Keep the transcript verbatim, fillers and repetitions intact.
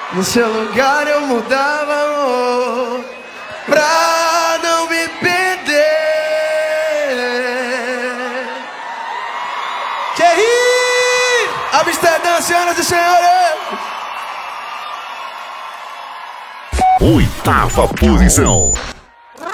No seu lugar eu mudava, amor, pra não me perder. Que rir! Amsterdã, senhoras e senhores! Oitava posição.